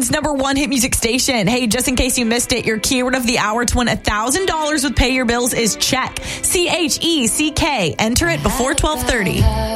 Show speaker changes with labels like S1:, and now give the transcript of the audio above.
S1: Houston's #1 hit music station. Hey, just in case you missed it, your keyword of the hour to win $1,000 with Pay Your Bills is check. CHECK. Enter it before 12:30.